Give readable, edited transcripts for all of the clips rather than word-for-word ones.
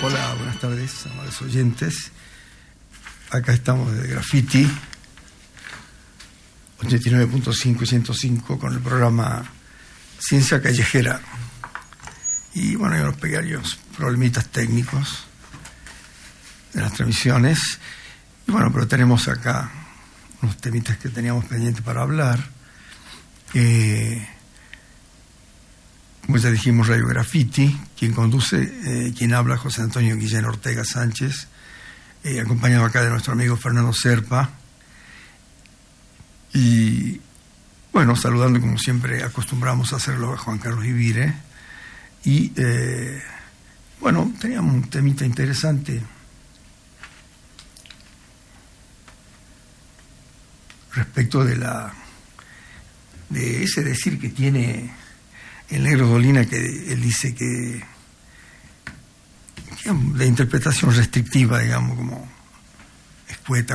Hola, buenas tardes, amables oyentes. Acá estamos de Graffiti 89.5 y 105 con el programa Ciencia Callejera. Y bueno, hay unos pequeños problemitas técnicos de las transmisiones. Y bueno, pero tenemos acá unos temitas que teníamos pendientes para hablar. Como ya dijimos, Radio Graffiti, quien conduce, quien habla, José Antonio Guillén Ortega Sánchez, acompañado acá de nuestro amigo Fernando Serpa. Y bueno, saludando como siempre acostumbramos a hacerlo a Juan Carlos Ibire. Y bueno, teníamos un temita interesante respecto de ese decir que tiene el negro Dolina, que él dice que de interpretación restrictiva, digamos, como escueta,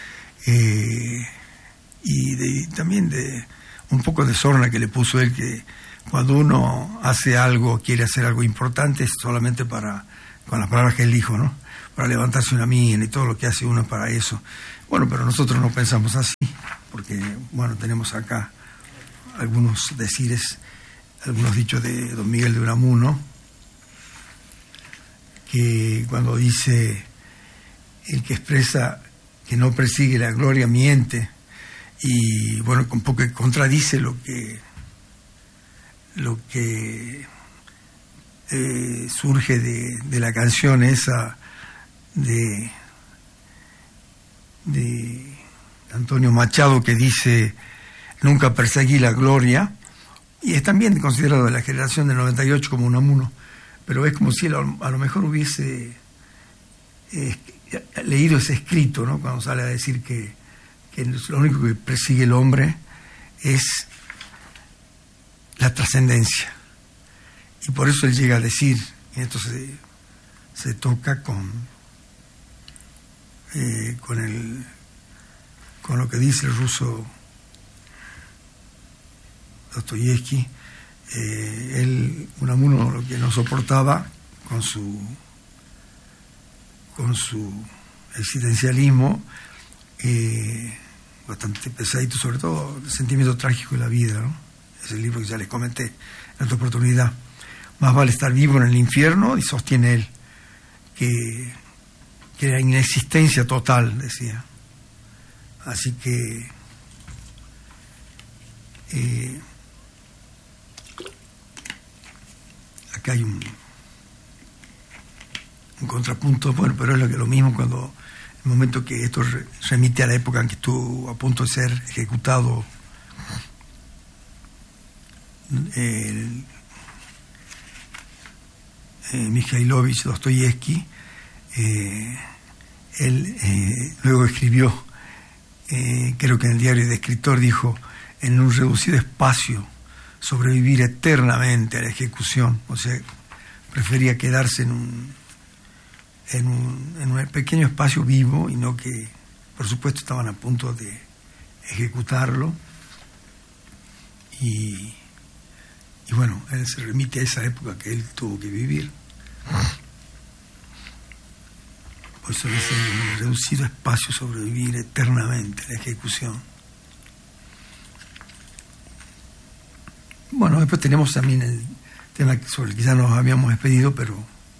y también de un poco de sorna que le puso él, que cuando uno hace algo, quiere hacer algo importante, es solamente con las palabras que él dijo, ¿no? Para levantarse una mina, y todo lo que hace uno es para eso. Bueno, pero nosotros no pensamos así, porque, bueno, tenemos acá algunos decires, algunos dichos de don Miguel de Unamuno, que cuando dice: el que expresa que no persigue la gloria miente, y bueno, un poco contradice lo que surge de la canción esa de Antonio Machado, que dice: nunca perseguí la gloria. Y es también considerado de la generación del 98 como Unamuno, pero es como si él a lo mejor hubiese leído ese escrito, ¿no? Cuando sale a decir que lo único que persigue el hombre es la trascendencia. Y por eso él llega a decir, y entonces se toca con lo que dice el ruso Dostoyevsky. Unamuno lo que no soportaba con su existencialismo, bastante pesadito, sobre todo el sentimiento trágico de la vida, ¿no? Es el libro que ya les comenté en otra oportunidad. Más vale estar vivo en el infierno, y sostiene él que la inexistencia total, decía. Así que acá hay un contrapunto, bueno, pero es lo mismo cuando el momento que esto remite a la época en que estuvo a punto de ser ejecutado Mikhailovich Dostoyevsky. Él luego escribió, creo que en el diario de escritor dijo: en un reducido espacio sobrevivir eternamente a la ejecución. O sea, prefería quedarse en un pequeño espacio vivo, y no que, por supuesto, estaban a punto de ejecutarlo. Y bueno, él se remite a esa época que él tuvo que vivir. Por eso dice: en un reducido espacio sobrevivir eternamente a la ejecución. Bueno, después tenemos también el tema sobre el que ya nos habíamos despedido, pero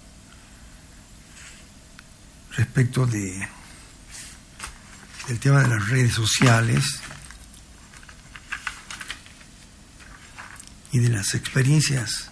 respecto del tema de las redes sociales y de las experiencias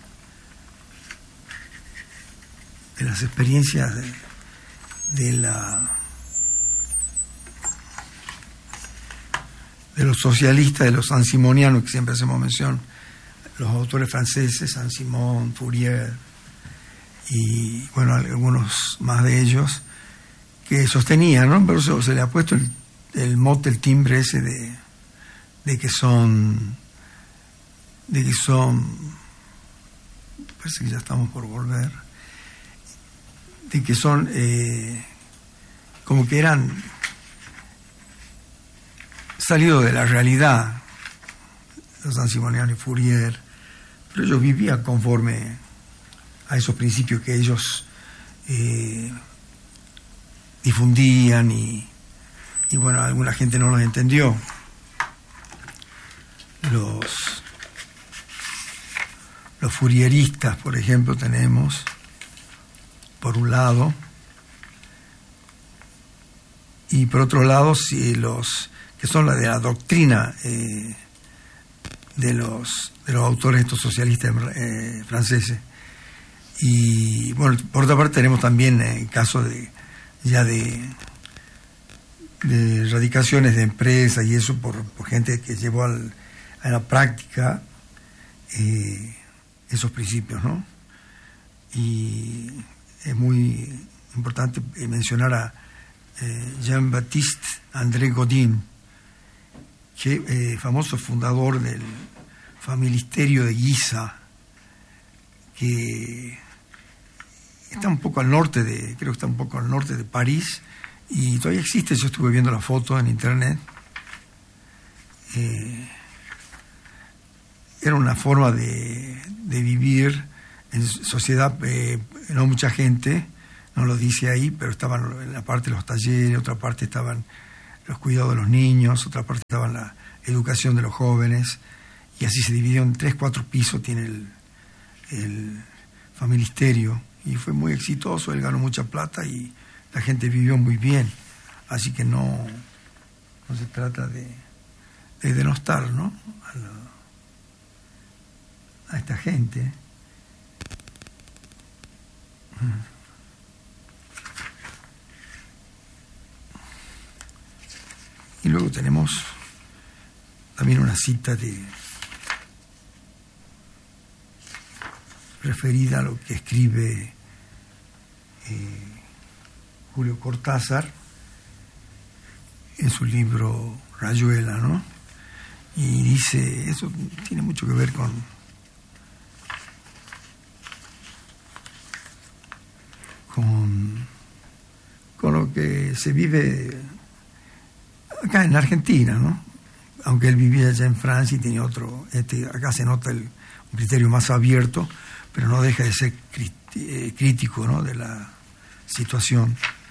de los socialistas, de los sansimonianos, que siempre hacemos mención, los autores franceses, Saint-Simon, Fourier, y bueno, algunos más de ellos, que sostenían, ¿no? Pero se le ha puesto el mote, el timbre ese de que son, parece que ya estamos por volver, de que son como que eran salidos de la realidad, los sansimonianos y Fourier, pero ellos vivían conforme a esos principios que ellos difundían y bueno, alguna gente no los entendió. Los fourieristas, por ejemplo, tenemos, por un lado, y por otro lado, sí, los que son la de la doctrina de los autores estos socialistas franceses. Y bueno, por otra parte tenemos también casos de erradicaciones de empresas y eso por gente que llevó a la práctica esos principios, ¿no? Y es muy importante mencionar a Jean-Baptiste André Godin, que famoso fundador del Familisterio de Guisa, que está un poco al norte creo que está un poco al norte de París, y todavía existe. Yo estuve viendo la foto en internet. Era una forma de vivir en sociedad, no mucha gente, no lo dice ahí, pero estaban en la parte de los talleres, otra parte estaban los cuidados de los niños, otra parte estaba la educación de los jóvenes, y así se dividió en 3-4 pisos, tiene el familisterio, y fue muy exitoso. Él ganó mucha plata y la gente vivió muy bien, así que no se trata de denostar, ¿no?, a esta gente. Y luego tenemos también una cita referida a lo que escribe Julio Cortázar en su libro Rayuela, ¿no? Y dice, eso tiene mucho que ver con lo que se vive acá en Argentina, ¿no? Aunque él vivía allá en Francia y tenía otro, acá se nota un criterio más abierto, pero no deja de ser crítico, ¿no?, de la situación.